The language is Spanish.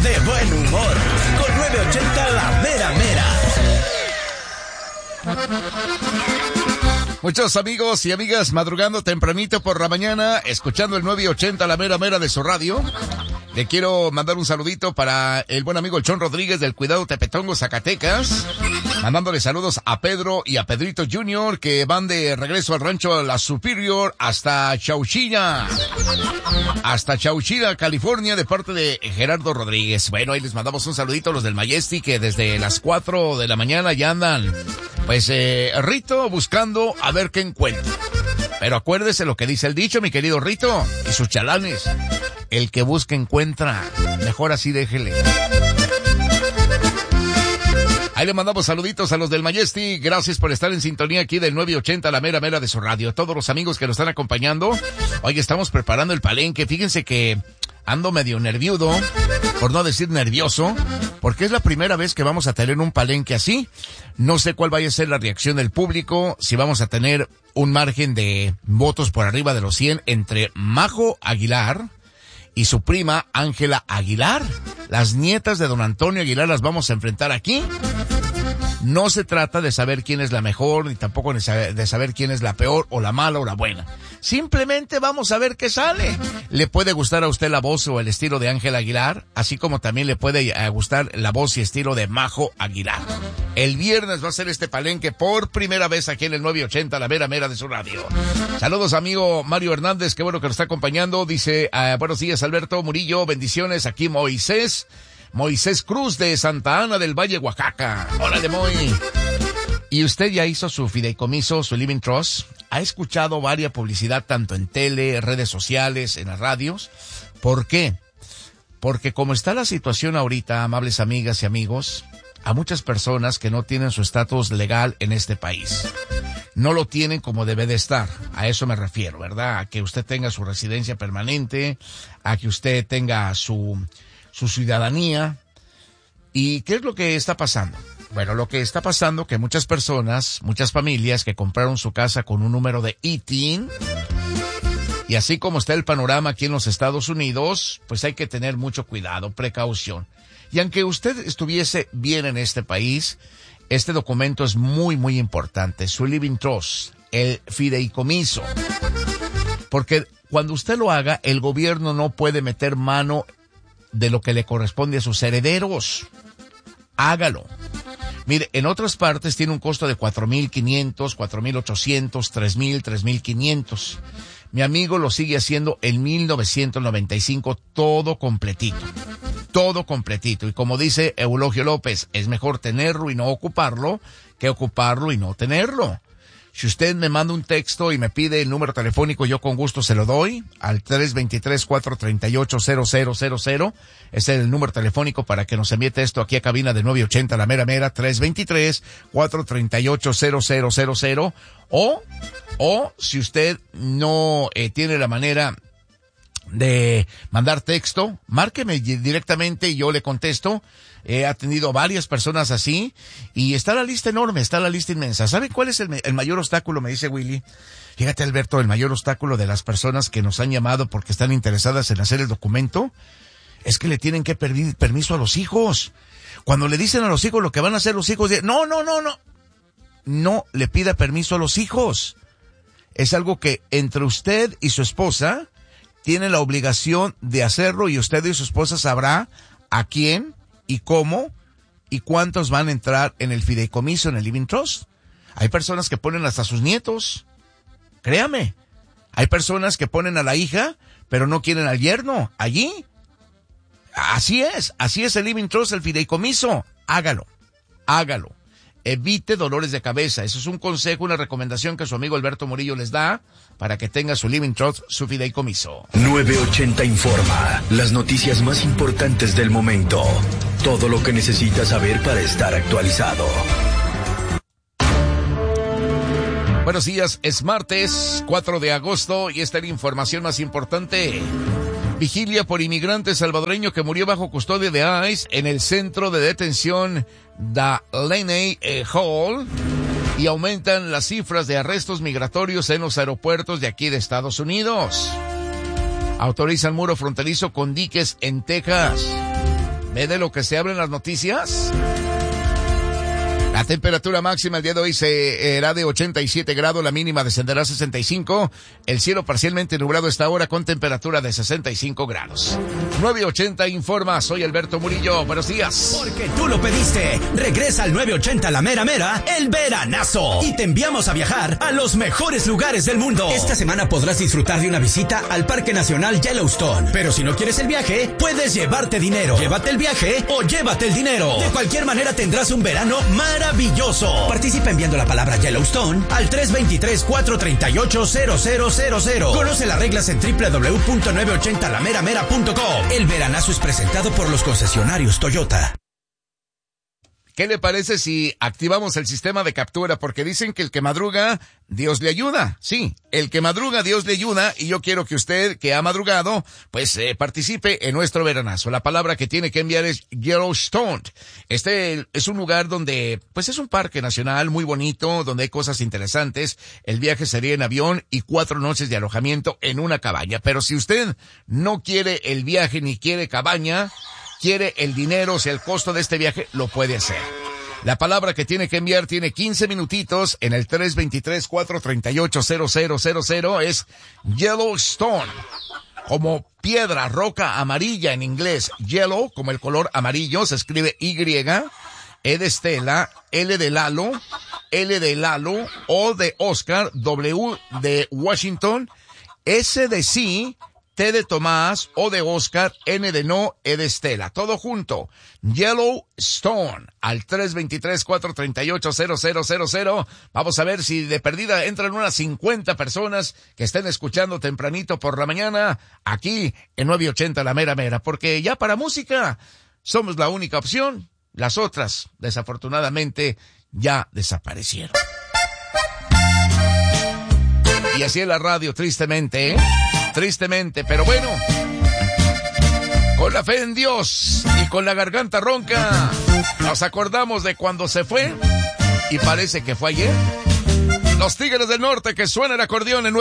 de buen humor, con 980 La Mera Mera. Muchos amigos y amigas madrugando tempranito por la mañana, escuchando el 980 La Mera Mera de su radio. Le quiero mandar un saludito para el buen amigo el Chon Rodríguez del Cuidado Tepetongo, Zacatecas. Mandándole saludos a Pedro y a Pedrito Jr. que van de regreso al rancho La Superior hasta Chowchilla. Hasta Chowchilla, California, de parte de Gerardo Rodríguez. Bueno, ahí les mandamos un saludito a los del Majestic que desde las 4 de la mañana ya andan, pues, Rito buscando a ver qué encuentra. Pero acuérdese lo que dice el dicho, mi querido Rito, y sus chalanes. El que busca encuentra. Mejor así déjele. Ahí le mandamos saluditos a los del Majestic. Gracias por estar en sintonía aquí del 980 La Mera Mera de su radio. A todos los amigos que nos están acompañando. Hoy estamos preparando el palenque. Fíjense que ando medio nerviudo, por no decir nervioso, porque es la primera vez que vamos a tener un palenque así. No sé cuál vaya a ser la reacción del público, si vamos a tener un margen de votos por arriba de los 100 entre Majo Aguilar y su prima Ángela Aguilar. Las nietas de don Antonio Aguilar las vamos a enfrentar aquí. No se trata de saber quién es la mejor, ni tampoco de saber quién es la peor, o la mala o la buena. Simplemente vamos a ver qué sale. Le puede gustar a usted la voz o el estilo de Ángela Aguilar, así como también le puede gustar la voz y estilo de Majo Aguilar. El viernes va a ser este palenque por primera vez aquí en el 980, La Mera Mera de su radio. Saludos, amigo Mario Hernández, qué bueno que nos está acompañando. Dice, buenos días, Alberto Murillo, bendiciones. Aquí Moisés Cruz de Santa Ana del Valle, Oaxaca. Hola, de Moy. ¿Y usted ya hizo su fideicomiso, su Living Trust? ¿Ha escuchado varias publicidad tanto en tele, redes sociales, en las radios? ¿Por qué? Porque como está la situación ahorita, amables amigas y amigos, a muchas personas que no tienen su estatus legal en este país. No lo tienen como debe de estar. A eso me refiero, ¿verdad? A que usted tenga su residencia permanente, a que usted tenga su ciudadanía. ¿Y qué es lo que está pasando? Bueno, lo que está pasando que muchas personas, muchas familias que compraron su casa con un número de ITIN, y así como está el panorama aquí en los Estados Unidos, pues hay que tener mucho cuidado, precaución. Y aunque usted estuviese bien en este país, este documento es muy, muy importante. Su Living Trust, el fideicomiso. Porque cuando usted lo haga, el gobierno no puede meter mano de lo que le corresponde a sus herederos. Hágalo. Mire, en otras partes tiene un costo de 4,500, 4,800, 3,000, 3,500. Mi amigo lo sigue haciendo en 1,995, todo completito. Todo completito. Y como dice Eulogio López, es mejor tenerlo y no ocuparlo que ocuparlo y no tenerlo. Si usted me manda un texto y me pide el número telefónico, yo con gusto se lo doy al 323-438-0000. Ese es el número telefónico para que nos envíe esto aquí a cabina de 980 La Mera Mera, 323-438-0000. O si usted no tiene la manera de mandar texto, márqueme directamente y yo le contesto. He atendido varias personas así y está la lista enorme, está la lista inmensa. ¿Sabe cuál es el mayor obstáculo? Me dice Willy. Fíjate, Alberto, el mayor obstáculo de las personas que nos han llamado porque están interesadas en hacer el documento es que le tienen que pedir permiso a los hijos. Cuando le dicen a los hijos lo que van a hacer los hijos, no le pida permiso a los hijos. Es algo que entre usted y su esposa tiene la obligación de hacerlo, y usted y su esposa sabrá a quién y cómo y cuántos van a entrar en el fideicomiso, en el Living Trust. Hay personas que ponen hasta sus nietos. Créame. Hay personas que ponen a la hija, pero no quieren al yerno allí. Así es el Living Trust, el fideicomiso. Hágalo. Evite dolores de cabeza. Eso es un consejo, una recomendación que su amigo Alberto Murillo les da para que tenga su Living Trust, su fideicomiso. 980 informa. Las noticias más importantes del momento. Todo lo que necesitas saber para estar actualizado. Buenos días, es martes 4 de agosto y esta es la información más importante. Vigilia por inmigrante salvadoreño que murió bajo custodia de ICE en el centro de detención Delaney Hall, y aumentan las cifras de arrestos migratorios en los aeropuertos de aquí de Estados Unidos. Autorizan muro fronterizo con diques en Texas. ¿Ve de lo que se habla en las noticias? La temperatura máxima el día de hoy será de 87 grados, la mínima descenderá a 65. El cielo parcialmente nublado esta hora con temperatura de 65 grados. 980 informa, soy Alberto Murillo. Buenos días. Porque tú lo pediste. Regresa al 980 La Mera Mera, el veranazo. Y te enviamos a viajar a los mejores lugares del mundo. Esta semana podrás disfrutar de una visita al Parque Nacional Yellowstone. Pero si no quieres el viaje, puedes llevarte dinero. Llévate el viaje o llévate el dinero. De cualquier manera tendrás un verano maravilloso. Participa enviando la palabra Yellowstone al 323-438-0000. Conoce las reglas en www.980lameramera.com. El veranazo es presentado por los concesionarios Toyota. ¿Qué le parece si activamos el sistema de captura? Porque dicen que el que madruga, Dios le ayuda. Sí, el que madruga, Dios le ayuda. Y yo quiero que usted, que ha madrugado, pues participe en nuestro veranazo. La palabra que tiene que enviar es Yellowstone. Este es un lugar donde, pues es un parque nacional muy bonito, donde hay cosas interesantes. El viaje sería en avión y 4 noches de alojamiento en una cabaña. Pero si usted no quiere el viaje ni quiere cabaña, quiere el dinero, o sea, el costo de este viaje, lo puede hacer. La palabra que tiene que enviar tiene 15 minutitos en el 323-438-0000, es Yellowstone. Como piedra, roca amarilla en inglés. Yellow, como el color amarillo, se escribe Y, E de Estela, L de Lalo, O de Oscar, W de Washington, S de sí, T de Tomás, O de Oscar, N de no, E de Estela. Todo junto. Yellowstone al 323-438-0000. Vamos a ver si de perdida entran unas 50 personas que estén escuchando tempranito por la mañana aquí en 980 La Mera Mera. Porque ya para música somos la única opción. Las otras, desafortunadamente, ya desaparecieron. Y así es la radio, tristemente, ¿eh? Tristemente, pero bueno, con la fe en Dios y con la garganta ronca, nos acordamos de cuando se fue y parece que fue ayer. Los Tigres del Norte, que suena el acordeón en